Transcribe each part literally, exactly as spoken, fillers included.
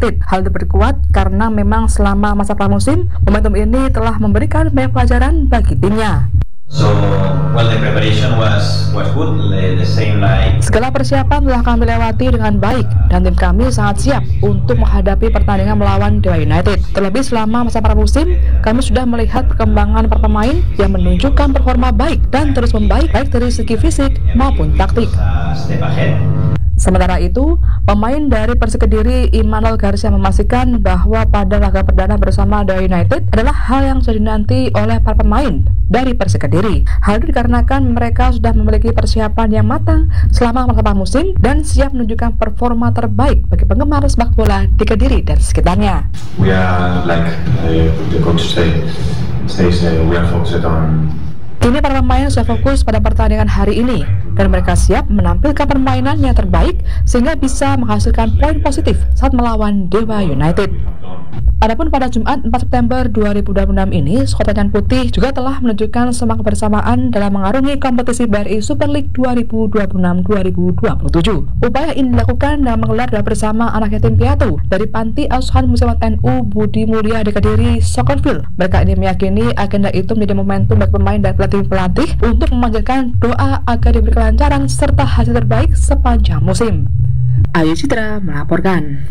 United. Hal itu diperkuat karena memang selama masa pramusim, momentum ini telah memberikan banyak pelajaran bagi timnya. So, well, the preparation was was good, the same like. Segala persiapan telah kami lewati dengan baik dan tim kami sangat siap untuk menghadapi pertandingan melawan Dewa United. Terlebih selama masa pramusim, kami sudah melihat perkembangan para pemain yang menunjukkan performa baik dan terus membaik baik dari segi fisik maupun taktik. Sementara itu, pemain dari Persik Kediri Immanuel Garcia memastikan bahwa pada laga perdana bersama Dewa United adalah hal yang sudah dinanti oleh para pemain dari Persik Kediri. Hal itu dikarenakan mereka sudah memiliki persiapan yang matang selama masa pramusim dan siap menunjukkan performa terbaik bagi penggemar sepak bola di Kediri dan sekitarnya. We are like uh, the coach say, says uh, we are focused on. Kini para pemain sudah fokus pada pertandingan hari ini dan mereka siap menampilkan permainan yang terbaik sehingga bisa menghasilkan poin positif saat melawan Dewa United. Adapun pada Jumat empat September dua ribu dua puluh enam ini, skuad Macan Putih juga telah menunjukkan semangat kebersamaan dalam mengarungi kompetisi B R I Super League dua ribu dua puluh enam dua ribu dua puluh tujuh. Upaya ini dilakukan dalam menggelar doa bersama anak yatim piatu dari Panti Asuhan Muslimat N U Budi Mulia di Kediri, Soccerfield. Mereka ini meyakini agenda itu menjadi momentum bagi pemain dan pelatih-pelatih untuk memanjatkan doa agar diberi kelancaran serta hasil terbaik sepanjang musim. Ayu Citra melaporkan.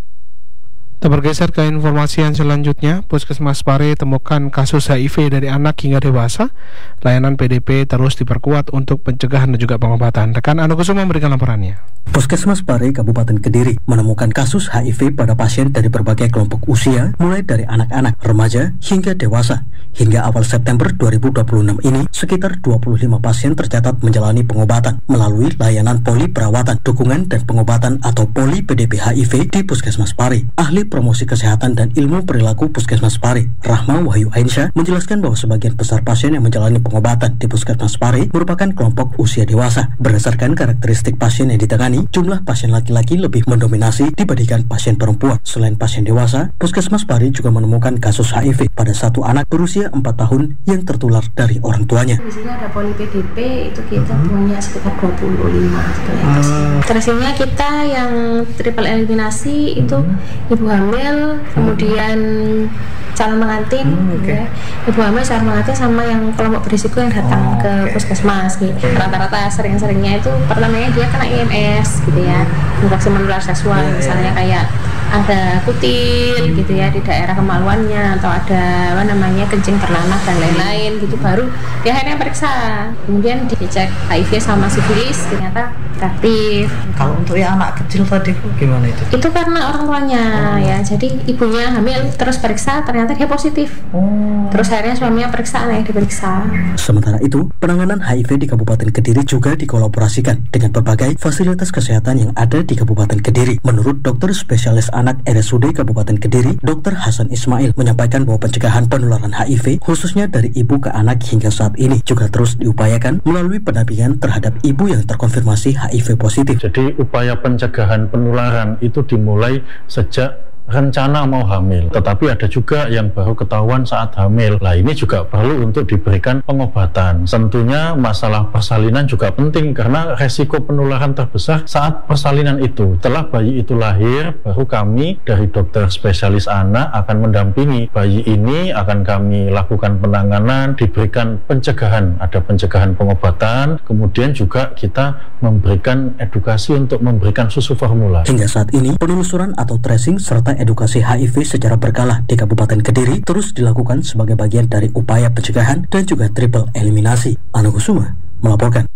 Kita bergeser ke informasi yang selanjutnya. Puskesmas Pare temukan kasus H I V dari anak hingga dewasa. Layanan P D P terus diperkuat untuk pencegahan dan juga pengobatan. Rekan Anu Kusuma memberikan laporannya. Puskesmas Pare, Kabupaten Kediri menemukan kasus H I V pada pasien dari berbagai kelompok usia, mulai dari anak-anak, remaja, hingga dewasa. Hingga awal September dua ribu dua puluh enam ini, sekitar dua puluh lima pasien tercatat menjalani pengobatan melalui layanan poli perawatan, dukungan, dan pengobatan atau poli P D P H I V di Puskesmas Pare. Ahli Promosi Kesehatan dan Ilmu Perilaku Puskesmas Pare, Rahma Wahyu Ainsya, menjelaskan bahwa sebagian besar pasien yang menjalani pengobatan di Puskesmas Pare merupakan kelompok usia dewasa. Berdasarkan karakteristik pasien yang ditangani, jumlah pasien laki-laki lebih mendominasi dibandingkan pasien perempuan. Selain pasien dewasa, Puskesmas Pare juga menemukan kasus H I V pada satu anak berusia empat tahun yang tertular dari orang tuanya. Di sini ada poli P D P, itu kita uh-huh. punya sekitar dua puluh lima. Uh. Tracingnya kita yang triple eliminasi uh-huh. itu ibu hamil, kemudian calon pengantin, hmm, okay. ya. ibu hamil, calon pengantin, sama yang kelompok berisiko yang datang oh, ke okay. puskesmas. Gitu. Rata-rata sering-seringnya itu pertamanya dia kena I M S, gitu ya, infeksi menular seksual, yeah, misalnya yeah. kayak ada kutil, gitu ya, di daerah kemaluannya, atau ada apa namanya kencing berlanang dan lain-lain, gitu. Baru dia akhirnya periksa, kemudian dicek H I V sama sifilis, ternyata reaktif. Kalau untuk yang anak kecil tadi gimana itu? Itu karena orang tuanya, oh. ya, jadi ibunya hamil terus periksa, ternyata dia positif. Oh. Terus akhirnya suaminya periksa, anaknya diperiksa. Sementara itu, penanganan H I V di Kabupaten Kediri juga dikolaborasikan dengan berbagai fasilitas kesehatan yang ada di Kabupaten Kediri. Menurut dokter spesialis anak R S U D Kabupaten Kediri, Dokter Hasan Ismail, menyampaikan bahwa pencegahan penularan H I V khususnya dari ibu ke anak hingga saat ini juga terus diupayakan melalui pendampingan terhadap ibu yang terkonfirmasi H I V positif. Jadi upaya pencegahan penularan itu dimulai sejak rencana mau hamil, tetapi ada juga yang baru ketahuan saat hamil. Nah, ini juga perlu untuk diberikan pengobatan. Tentunya masalah persalinan juga penting karena resiko penularan terbesar saat persalinan itu. Setelah bayi itu lahir, baru kami dari dokter spesialis anak akan mendampingi bayi ini, akan kami lakukan penanganan, diberikan pencegahan, ada pencegahan pengobatan, kemudian juga kita memberikan edukasi untuk memberikan susu formula. Hingga saat ini, penelusuran atau tracing serta edukasi H I V secara berkala di Kabupaten Kediri terus dilakukan sebagai bagian dari upaya pencegahan dan juga triple eliminasi. Anu Kusuma melaporkan.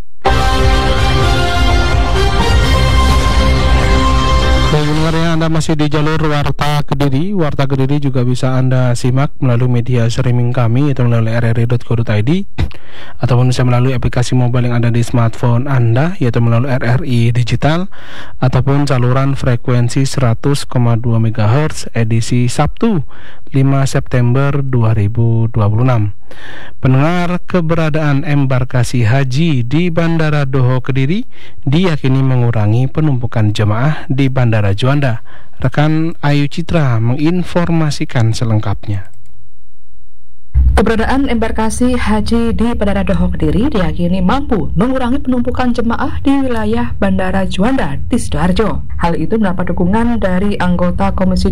Bagi pendengar yang Anda masih di jalur Warta Kediri, Warta Kediri juga bisa Anda simak melalui media streaming kami, yaitu melalui r r i dot co dot i d ataupun bisa melalui aplikasi mobile yang ada di smartphone Anda, yaitu melalui R R I Digital ataupun saluran frekuensi seratus koma dua megahertz edisi Sabtu lima September dua ribu dua puluh enam. Pendengar, keberadaan embarkasi haji di Bandara Doho Kediri diyakini mengurangi penumpukan jemaah di Bandara Juanda. Rekan Ayu Citra menginformasikan selengkapnya. Keberadaan embarkasi haji di Bandara Doho Kediri diyakini mampu mengurangi penumpukan jemaah di wilayah Bandara Juanda di Sidoarjo. Hal itu mendapat dukungan dari anggota Komisi